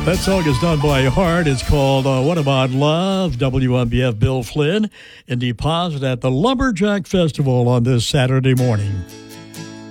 That song is done by Heart. It's called What About Love? WMBF Bill Flynn in deposit at the Lumberjack Festival on this Saturday morning.